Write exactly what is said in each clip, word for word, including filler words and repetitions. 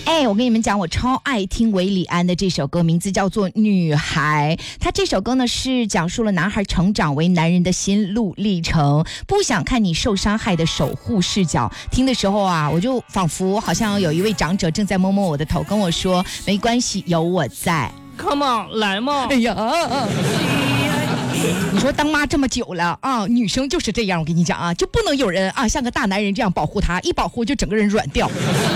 哎，我跟你们讲，我超爱听韦礼安的这首歌，名字叫做《女孩》。他这首歌呢是讲述了男孩成长为男人的心路历程，不想看你受伤害的守护视角。听的时候啊，我就仿佛好像有一位长者正在摸摸我的头，跟我说没关系，有我在。 Come on， 来嘛！ 哎呀，你说当妈这么久了啊，女生就是这样，我跟你讲啊，就不能有人啊像个大男人这样保护她，一保护就整个人软掉。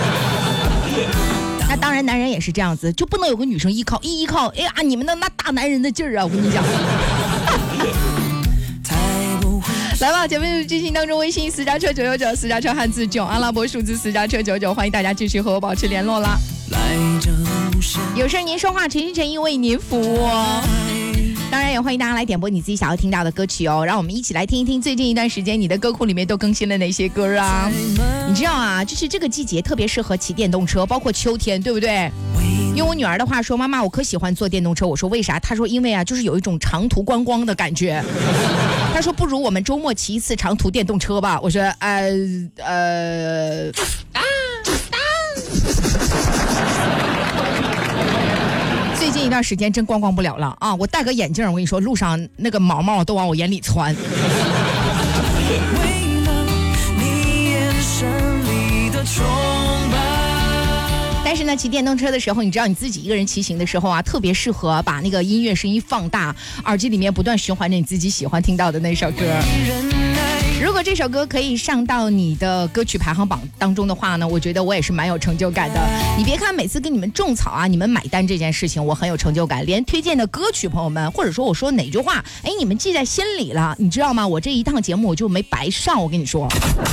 那当然男人也是这样子，就不能有个女生依靠，一依靠哎呀你们的那大男人的劲儿啊，我跟你讲。来吧，节目进行当中，微信私家车九九九，私家车汉字九，阿拉伯数字私家车九九，欢迎大家继续和我保持联络啦。有事您说话，诚心诚意为您服务哦。当然也欢迎大家来点播你自己想要听到的歌曲哦，让我们一起来听一听最近一段时间你的歌库里面都更新了哪些歌啊。你知道啊，就是这个季节特别适合骑电动车，包括秋天，对不对？用我女儿的话说，妈妈我可喜欢坐电动车。我说为啥？她说因为啊就是有一种长途观光的感觉。她说不如我们周末骑一次长途电动车吧。我说呃呃啊最近一段时间真观光不了了啊！我戴个眼镜，我跟你说，路上那个毛毛都往我眼里窜。但是呢，骑电动车的时候，你知道你自己一个人骑行的时候啊，特别适合把那个音乐声音放大，耳机里面不断循环着你自己喜欢听到的那首歌。如果这首歌可以上到你的歌曲排行榜当中的话呢，我觉得我也是蛮有成就感的。你别看每次跟你们种草啊，你们买单这件事情我很有成就感，连推荐的歌曲朋友们，或者说我说哪句话，哎，你们记在心里了，你知道吗？我这一趟节目我就没白上，我跟你说。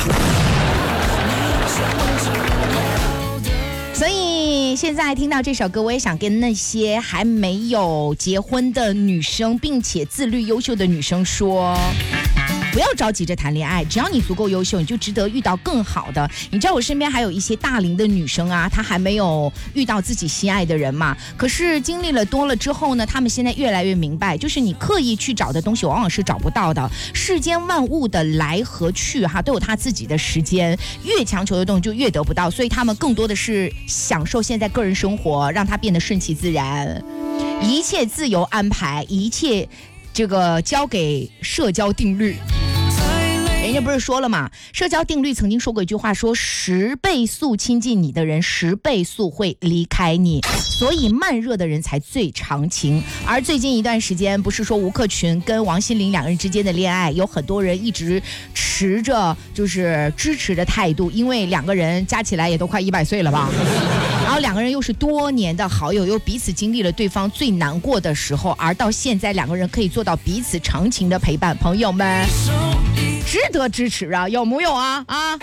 所以现在听到这首歌，我也想跟那些还没有结婚的女生，并且自律优秀的女生说，不要着急着谈恋爱，只要你足够优秀，你就值得遇到更好的。你知道我身边还有一些大龄的女生啊，她还没有遇到自己心爱的人嘛，可是经历了多了之后呢，她们现在越来越明白，就是你刻意去找的东西往往是找不到的。世间万物的来和去哈，都有它自己的时间，越强求的东西就越得不到，所以她们更多的是享受现在个人生活，让它变得顺其自然，一切自由安排，一切这个交给社交定律。人家不是说了嘛，社交定律曾经说过一句话，说十倍速亲近你的人，十倍速会离开你，所以慢热的人才最长情。而最近一段时间，不是说吴克群跟王心凌两个人之间的恋爱，有很多人一直持着就是支持的态度，因为两个人加起来也都快一百岁了吧。然后两个人又是多年的好友，又彼此经历了对方最难过的时候，而到现在两个人可以做到彼此长情的陪伴，朋友们值得支持啊，有木有啊啊？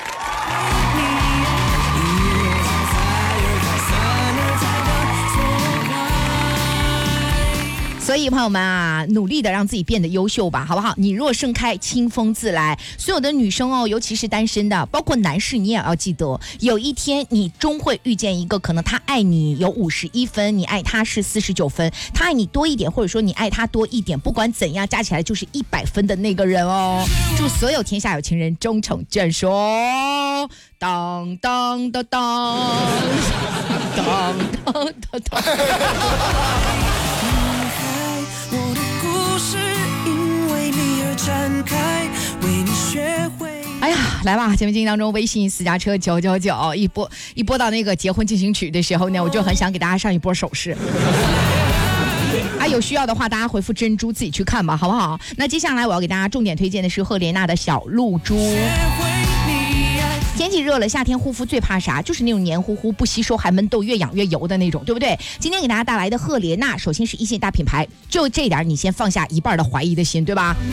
所以朋友们啊，努力的让自己变得优秀吧，好不好？你若盛开，清风自来。所有的女生哦，尤其是单身的，包括男士，你也要记得，有一天你终会遇见一个，可能他爱你有五十一分，你爱他是四十九分，他爱你多一点，或者说你爱他多一点，不管怎样加起来就是一百分的那个人哦。祝所有天下有情人终成眷属。当当当当当当当当。哎呀，来吧！节目进行当中，微信私家车九九九一播一播到那个结婚进行曲的时候呢，我就很想给大家上一波手势。啊，有需要的话，大家回复珍珠自己去看吧，好不好？那接下来我要给大家重点推荐的是赫莲娜的小露珠。天气热了，夏天护肤最怕啥？就是那种黏糊糊、不吸收、还闷痘、越养越油的那种，对不对？今天给大家带来的赫莲娜，首先是一线大品牌，就这点你先放下一半的怀疑的心，对吧？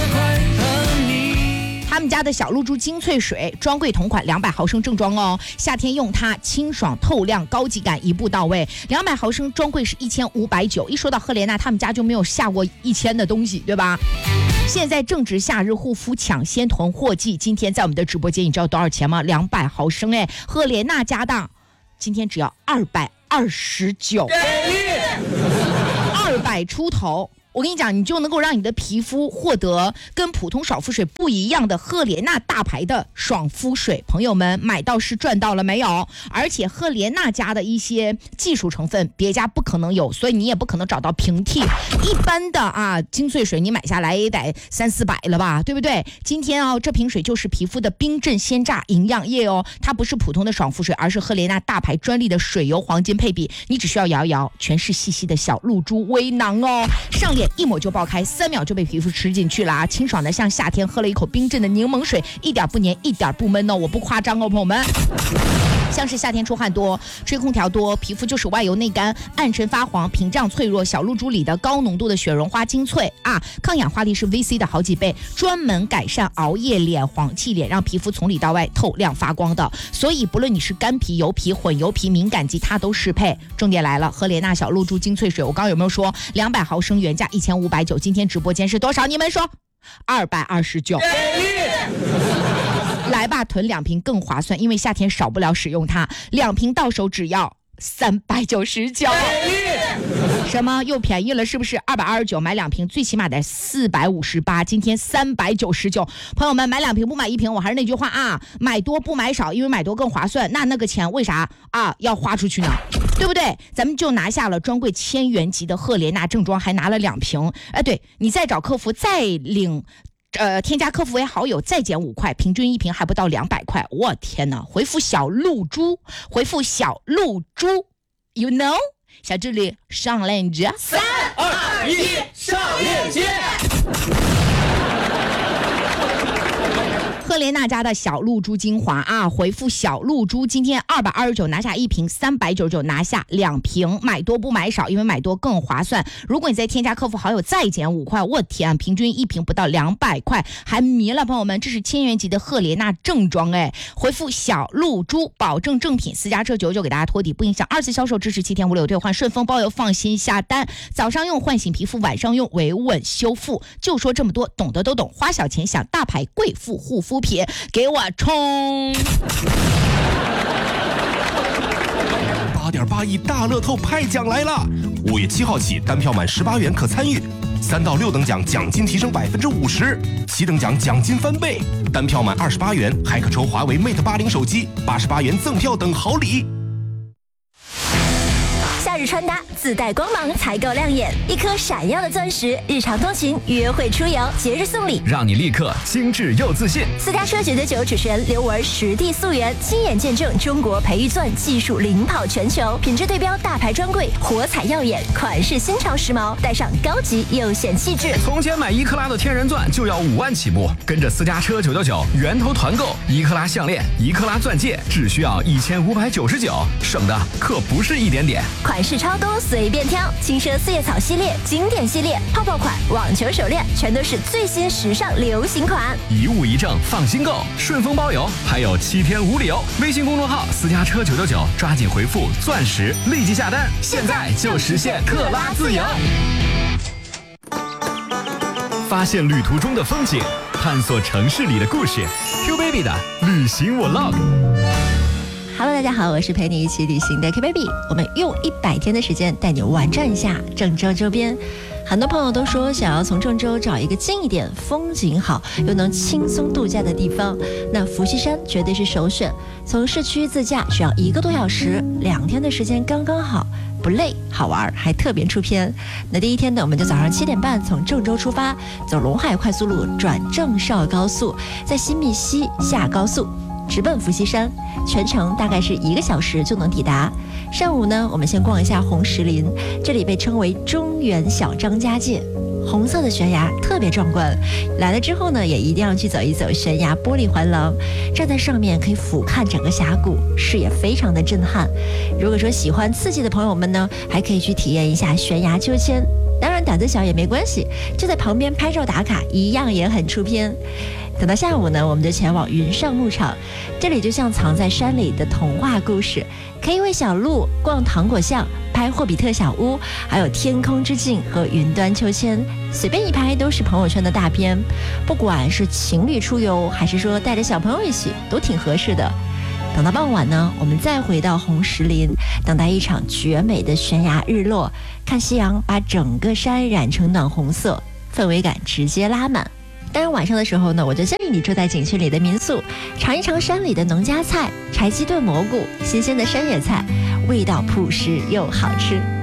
他们家的小露珠精粹水专柜同款两百毫升正装哦，夏天用它清爽透亮，高级感一步到位。两百毫升专柜是一千五百九，一说到赫莲娜，他们家就没有下过一千的东西，对吧？现在正值夏日护肤抢先囤货季，今天在我们的直播间，你知道多少钱吗？两百毫升哎，赫莲娜家当，今天只要二百二十九，二百出头。 我跟你讲，你就能够让你的皮肤获得跟普通爽肤水不一样的赫莲娜大牌的爽肤水。朋友们，买到是赚到了没有？而且赫莲娜家的一些技术成分别家不可能有，所以你也不可能找到平替。一般的啊精粹水你买下来也得三四百了吧，对不对？今天啊、哦、这瓶水就是皮肤的冰镇鲜榨营养液哦，它不是普通的爽肤水，而是赫莲娜大牌专利的水油黄金配比。你只需要摇一摇，全是细细的小露珠微囊哦，上脸一抹就爆开，三秒就被皮肤吃进去了啊！清爽的像夏天喝了一口冰镇的柠檬水，一点不黏，一点不闷哦，我不夸张哦，朋友们。像是夏天出汗多、吹空调多，皮肤就是外油内干、暗沉发黄、屏障脆弱。小露珠里的高浓度的雪绒花精粹啊，抗氧化力是 V C 的好几倍，专门改善熬夜脸、黄气脸，让皮肤从里到外透亮发光的。所以不论你是干皮、油皮、混油皮、敏感肌，它都适配。重点来了，赫莲娜小露珠精粹水，我刚刚有没有说两百毫升原价一千五百九，今天直播间是多少？你们说，二百二十九。来吧，囤两瓶更划算，因为夏天少不了使用它，两瓶到手只要三百九十九。什么又便宜了？是不是？二百二十九买两瓶，最起码得四百五十八，今天三百九十九。朋友们，买两瓶不买一瓶，我还是那句话啊，买多不买少，因为买多更划算。那那个钱为啥啊要花出去呢？对不对？咱们就拿下了专柜千元级的赫莲娜正装，还拿了两瓶。哎，对，你再找客服再领。呃，添加客服为好友，再减五块，平均一瓶还不到两百块。我天哪！回复小露珠，回复小露珠 ，you know， 小助理上链接， 三二一，上链接。 赫莲娜家的小露珠精华啊，回复小露珠，今天二百二十九拿下一瓶，三百九十九拿下两瓶，买多不买少，因为买多更划算。如果你再添加客服好友再减五块，我天，平均一瓶不到两百块，还迷了朋友们，这是千元级的赫莲娜正装哎，回复小露珠，保证正品，私家车九九给大家托底，不影响二次销售，支持七天无理由兑换，顺丰包邮，放心下单。早上用唤醒皮肤，晚上用维稳修复，就说这么多，懂得都懂，花小钱想大牌贵妇护肤品，给我冲！ 八点八亿大乐透派奖来了！五月七号起，单票满十八元可参与，三到六等奖奖金提升百分之五十，七等奖奖金翻倍，单票满二十八元还可抽华为 Mate 八零手机，八十八元赠票等好礼。 夏日穿搭自带光芒才够亮眼，一颗闪耀的钻石，日常通勤、约会出游、节日送礼， 让你立刻精致又自信。 私家车九九九主持人刘文实地溯源，亲眼见证中国培育钻技术领跑全球，品质对标大牌专柜，火彩耀眼，款式新潮时髦，带上高级又显气质。 从前买一克拉的天然钻就要五万起步，跟着私家车九九九源头团购，一克拉项链、一克拉钻戒只需要一千五百九十九，省的可不是一点点。 款式超多，随便挑，轻奢四叶草系列、经典系列、泡泡款、网球手链，全都是最新时尚流行款。 一物一证，放心购，顺丰包邮，还有七天无理由。微信公众号私家车九九九，抓紧回复钻石，立即下单，现在就实现克拉自由。发现旅途中的风景，探索城市里的故事。Q Baby 的旅行 Vlog。Hello， 大家好，我是陪你一起旅行的 Q Baby。我们用一百天的时间带你玩转一下郑州周边。很多朋友都说想要从郑州找一个近一点、风景好又能轻松度假的地方，那伏羲山绝对是首选。从市区自驾需要一个多小时，两天的时间刚刚好，不累，好玩，还特别出片。那第一天呢，我们就早上七点半从郑州出发，走陇海快速路转郑绍高速，在新密溪下高速，直奔伏羲山，全程大概是一个小时就能抵达。上午呢，我们先逛一下红石林，这里被称为中原小张家界，红色的悬崖特别壮观。来了之后呢，也一定要去走一走悬崖玻璃环廊，站在上面可以俯瞰整个峡谷，视野非常的震撼。如果说喜欢刺激的朋友们呢，还可以去体验一下悬崖秋千，当然胆子小也没关系，就在旁边拍照打卡，一样也很出片。等到下午呢，我们就前往云上牧场，这里就像藏在山里的童话故事，可以喂小鹿、逛糖果巷、拍霍比特小屋，还有天空之镜和云端秋千，随便一拍都是朋友圈的大片。不管是情侣出游，还是说带着小朋友一起，都挺合适的。 等到傍晚呢，我们再回到红石林，等待一场绝美的悬崖日落，看夕阳把整个山染成暖红色，氛围感直接拉满。当然晚上的时候呢，我就建议你住在景区里的民宿，尝一尝山里的农家菜，柴鸡炖蘑菇，新鲜的山野菜，味道朴实又好吃。